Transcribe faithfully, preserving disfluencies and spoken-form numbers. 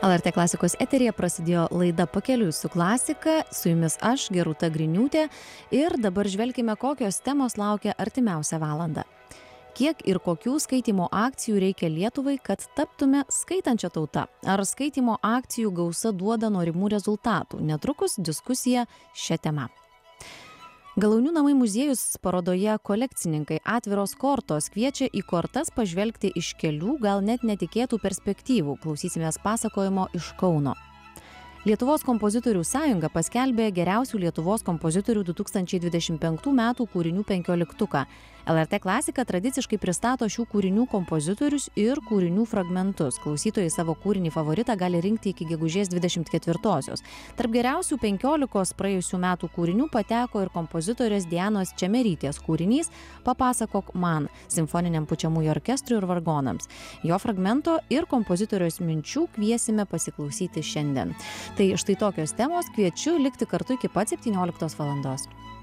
L R T klasikos eteryje prasidėjo laida Pakeliui su klasika, su jumis aš, Gerūta Griniūtė, ir dabar žvelkime, kokios temos laukia artimiausią valandą. Kiek ir kokių skaitymo akcijų reikia Lietuvai, kad taptume skaitančia tauta? Ar skaitymo akcijų gausa duoda norimų rezultatų? Netrukus diskusija šia tema. Galaunių namai muziejus parodoje Kolekcininkai atviros kortos kviečia į kortas pažvelgti iš kelių, gal net netikėtų perspektyvų. Klausysimės pasakojimo iš Kauno. Lietuvos kompozitorių sąjunga paskelbė geriausių Lietuvos kompozitorių du tūkstančiai dvidešimt penktų metų kūrinių penkioliktuką. L R T klasika tradiciškai pristato šių kūrinių kompozitorius ir kūrinių fragmentus. Klausytojai savo kūrinį favoritą gali rinkti iki gegužės dvidešimt ketvirtosios. Tarp geriausių penkiolikos praėjusių metų kūrinių pateko ir kompozitorės Dianos Čemerytės kūrinys Papasakok man simfoniniam pučiamųjų orkestrui ir vargonams. Jo fragmento ir kompozitoriaus minčių kviesime pasiklausyti šiandien. Tai štai tokios temos, kviečiu likti kartu iki pat septynioliktos valandos.